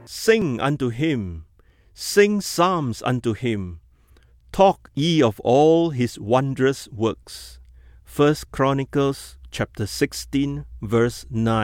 Sing unto him, sing psalms unto him. Talk ye of all his wondrous works. 1 Chronicles chapter 16 verse 9.